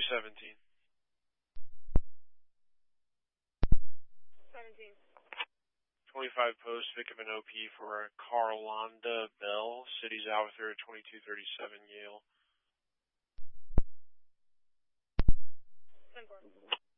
17. 17. 25 post, pick up an OP for Carlonda Bell. City's out with her at 2237 Yale. 10-4.